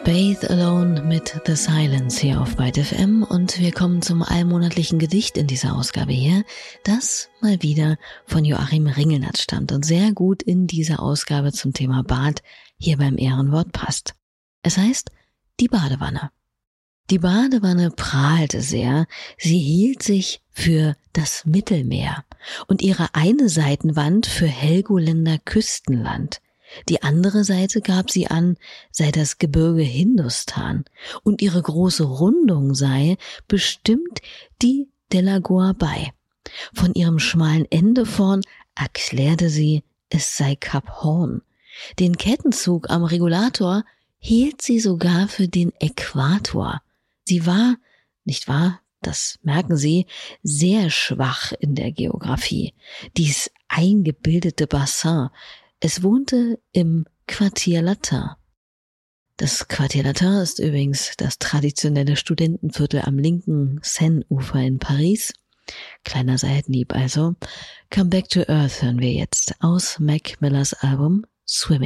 Bathe Alone mit The Silence hier auf Byte FM und wir kommen zum allmonatlichen Gedicht in dieser Ausgabe hier, das mal wieder von Joachim Ringelnatz stammt und sehr gut in dieser Ausgabe zum Thema Bad hier beim Ehrenwort passt. Es heißt Die Badewanne. Die Badewanne prahlte sehr, sie hielt sich für das Mittelmeer und ihre eine Seitenwand für Helgoländer Küstenland. Die andere Seite gab sie an, sei das Gebirge Hindustan und ihre große Rundung sei bestimmt die Delagoa Bay. Von ihrem schmalen Ende vorn erklärte sie, es sei Kap Horn. Den Kettenzug am Regulator hielt sie sogar für den Äquator. Sie war, nicht wahr, das merken Sie, sehr schwach in der Geografie. Dies eingebildete Bassin, es wohnte im Quartier Latin. Das Quartier Latin ist übrigens das traditionelle Studentenviertel am linken Seine-Ufer in Paris. Kleiner Seitenhieb also. Come Back to Earth hören wir jetzt aus Mac Millers Album Swimming.